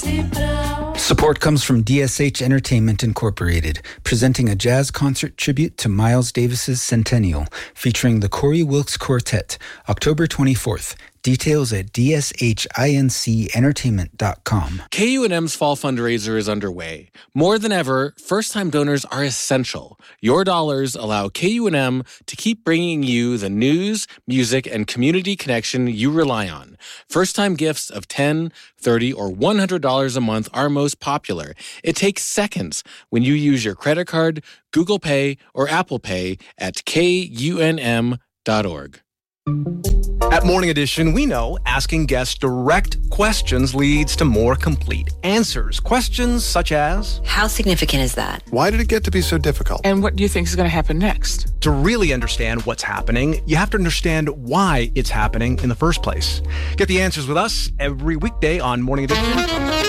Support comes from DSH Entertainment Incorporated, presenting a jazz concert tribute to Miles Davis's centennial, featuring the Corey Wilkes Quartet, October 24th. Details at dshincentertainment.com. KUNM's fall fundraiser is underway. More than ever, first-time donors are essential. Your dollars allow KUNM to keep bringing you the news, music, and community connection you rely on. First-time gifts of $10, $30, or $100 a month are most popular. It takes seconds when you use your credit card, Google Pay, or Apple Pay at KUNM.org. At Morning Edition, we know asking guests direct questions leads to more complete answers. Questions such as, how significant is that? Why did it get to be so difficult? And what do you think is going to happen next? To really understand what's happening, you have to understand why it's happening in the first place. Get the answers with us every weekday on Morning Edition.